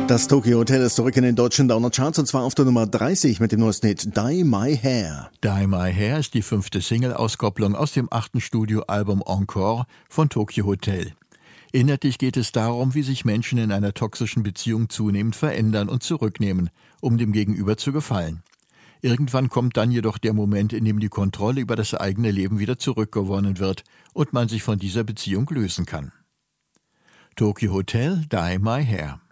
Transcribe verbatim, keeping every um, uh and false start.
Das Tokyo Hotel ist zurück in den deutschen Downer Charts und zwar auf der Nummer dreißig mit dem neuesten Hit Dye My Hair. Dye My Hair ist die fünfte Single-Auskopplung aus dem achten Studioalbum Encore von Tokyo Hotel. Inhaltlich geht es darum, wie sich Menschen in einer toxischen Beziehung zunehmend verändern und zurücknehmen, um dem Gegenüber zu gefallen. Irgendwann kommt dann jedoch der Moment, in dem die Kontrolle über das eigene Leben wieder zurückgewonnen wird und man sich von dieser Beziehung lösen kann. Tokyo Hotel, Dye My Hair.